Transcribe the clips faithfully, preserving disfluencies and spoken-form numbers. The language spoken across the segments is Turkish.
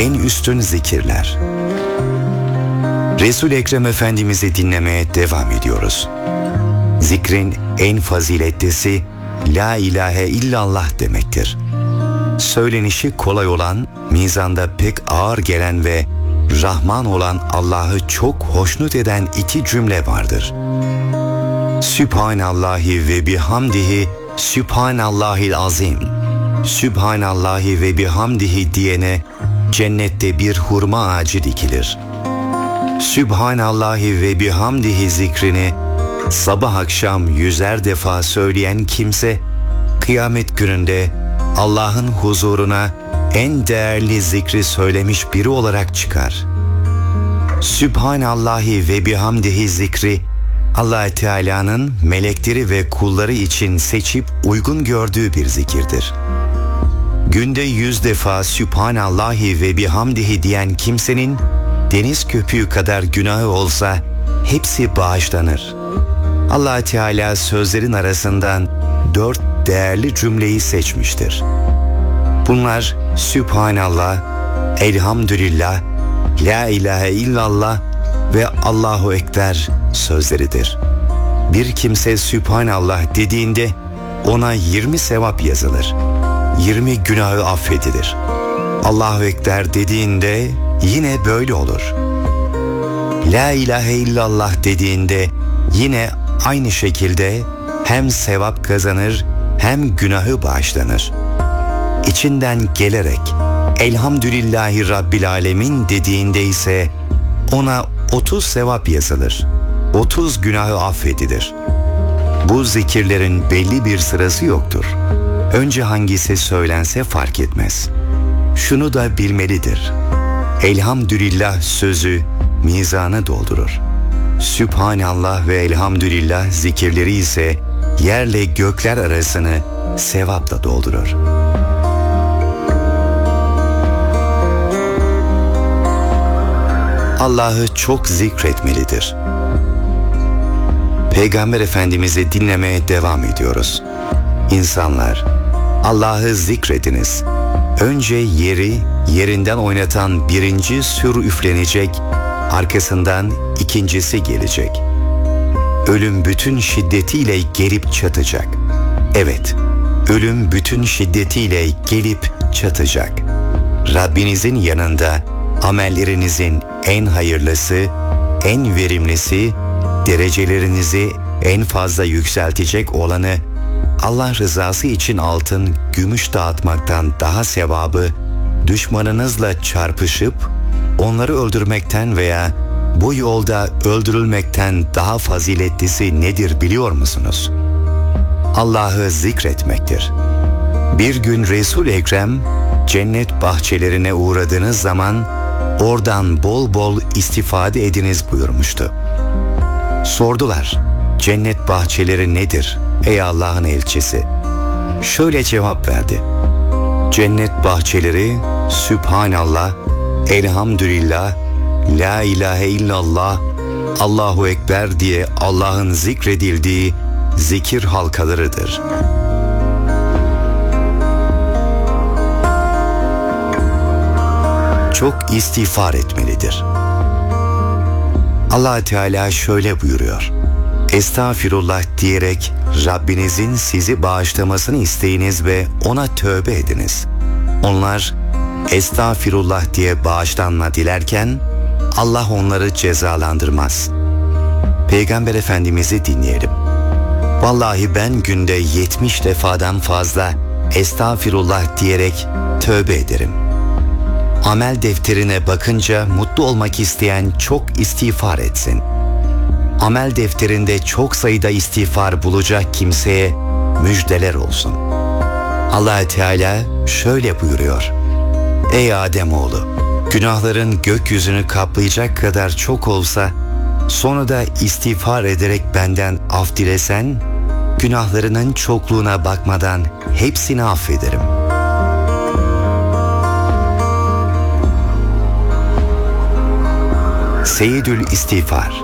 en üstün zikirler. Resul-i Ekrem Efendimiz'i dinlemeye devam ediyoruz. Zikrin en faziletlisi La ilahe illallah demektir. Söylenişi kolay olan, mizanda pek ağır gelen ve Rahman olan Allah'ı çok hoşnut eden iki cümle vardır. Sübhanallahi ve bihamdihi Sübhanallahil azim. Sübhanallahi ve bihamdihi diyene cennette bir hurma ağacı dikilir. Sübhanallahi ve bihamdihi zikrini sabah akşam yüzer defa söyleyen kimse kıyamet gününde Allah'ın huzuruna en değerli zikri söylemiş biri olarak çıkar. Sübhanallahi ve bihamdihi zikri Allah Teala'nın melekleri ve kulları için seçip uygun gördüğü bir zikirdir. Günde yüz defa Sübhanallahi ve bihamdihi diyen kimsenin deniz köpüğü kadar günahı olsa hepsi bağışlanır. Allah Teala sözlerin arasından dört değerli cümleyi seçmiştir. Bunlar Sübhanallah, Elhamdülillah, La ilahe illallah ve Allahu Ekber sözleridir. Bir kimse Sübhanallah dediğinde ona yirmi sevap yazılır. yirmi günahı affedilir. Allahu Ekber dediğinde yine böyle olur. La ilahe illallah dediğinde yine aynı şekilde hem sevap kazanır hem günahı bağışlanır. İçinden gelerek Elhamdülillahi Rabbil Alemin dediğinde ise ona otuz sevap yazılır. otuz günahı affedilir. Bu zikirlerin belli bir sırası yoktur. Önce hangisi söylense fark etmez. Şunu da bilmelidir. Elhamdülillah sözü mizanı doldurur. Sübhanallah ve elhamdülillah zikirleri ise yerle gökler arasını sevapla doldurur. Allah'ı çok zikretmelidir. Peygamber Efendimiz'i dinlemeye devam ediyoruz. İnsanlar, Allah'ı zikrediniz. Önce yeri yerinden oynatan birinci sür üflenecek, arkasından ikincisi gelecek. Ölüm bütün şiddetiyle gelip çatacak. Evet, ölüm bütün şiddetiyle gelip çatacak. Rabbinizin yanında amellerinizin en hayırlısı, en verimlisi, derecelerinizi en fazla yükseltecek olanı, Allah rızası için altın, gümüş dağıtmaktan daha sevabı, düşmanınızla çarpışıp onları öldürmekten veya bu yolda öldürülmekten daha faziletlisi nedir biliyor musunuz? Allah'ı zikretmektir. Bir gün Resul-i Ekrem cennet bahçelerine uğradığınız zaman oradan bol bol istifade ediniz buyurmuştu. Sordular, cennet bahçeleri nedir ey Allah'ın elçisi? Şöyle cevap verdi. Cennet bahçeleri Sübhanallah, Elhamdülillah, La ilahe illallah, Allahu Ekber diye Allah'ın zikredildiği zikir halkalarıdır. Çok istiğfar etmelidir. Allah Teala şöyle buyuruyor. Estağfirullah diyerek Rabbinizin sizi bağışlamasını isteyiniz ve ona tövbe ediniz. Onlar estağfirullah diye bağışlanma dilerken Allah onları cezalandırmaz. Peygamber Efendimiz'i dinleyelim. Vallahi ben günde yetmiş defadan fazla estağfirullah diyerek tövbe ederim. Amel defterine bakınca mutlu olmak isteyen çok istiğfar etsin. Amel defterinde çok sayıda istiğfar bulacak kimseye müjdeler olsun. Allah Teala şöyle buyuruyor. Ey Ademoğlu, günahların gökyüzünü kaplayacak kadar çok olsa, sonra da istiğfar ederek benden af dilesen, günahlarının çokluğuna bakmadan hepsini affederim. Seyyidül İstiğfar.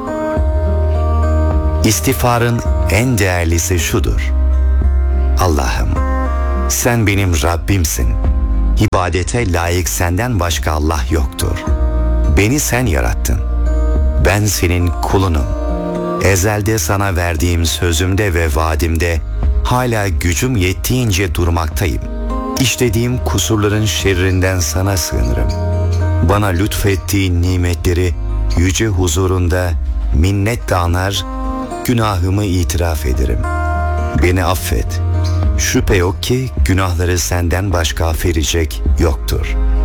İstiğfarın en değerlisi şudur. Allah'ım, sen benim Rabbimsin. İbadete layık senden başka Allah yoktur. Beni sen yarattın. Ben senin kulunum. Ezelde sana verdiğim sözümde ve vaadimde hala gücüm yettiğince durmaktayım. İşlediğim kusurların şerrinden sana sığınırım. Bana lütfettiğin nimetleri yüce huzurunda minnetle anar, günahımı itiraf ederim. Beni affet. Şüphe yok ki günahları senden başka affedecek yoktur.